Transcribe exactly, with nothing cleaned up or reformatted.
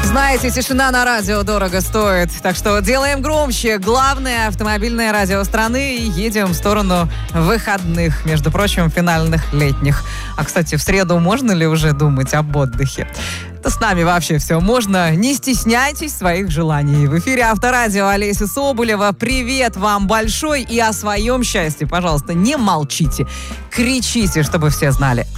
Знаете, тишина на радио дорого стоит. Так что делаем громче. Главное автомобильное радио страны и едем в сторону выходных. Между прочим, финальных летних. А, кстати, в среду можно ли уже думать об отдыхе? Это с нами вообще все можно. Не стесняйтесь своих желаний. В эфире Авторадио Олеся Соболева. Привет вам большой. И о своем счастье, пожалуйста, не молчите. Кричите, чтобы все знали.